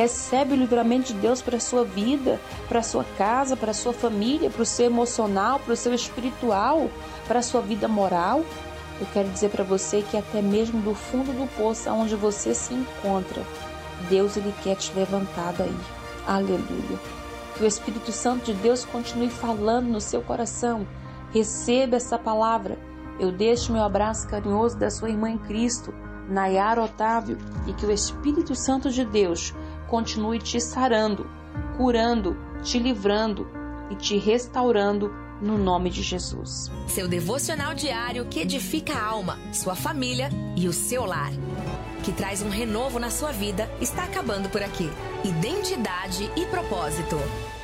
Recebe o livramento de Deus para a sua vida, para a sua casa, para a sua família, para o seu emocional, para o seu espiritual, para a sua vida moral. Eu quero dizer para você que até mesmo do fundo do poço onde você se encontra, Deus ele quer te levantar daí. Aleluia. Que o Espírito Santo de Deus continue falando no seu coração. Receba essa palavra. Eu deixo meu abraço carinhoso da sua irmã em Cristo, Nayara Otávio, e que o Espírito Santo de Deus continue te sarando, curando, te livrando e te restaurando no nome de Jesus. Seu devocional diário que edifica a alma, sua família e o seu lar, que traz um renovo na sua vida, está acabando por aqui. Identidade e propósito.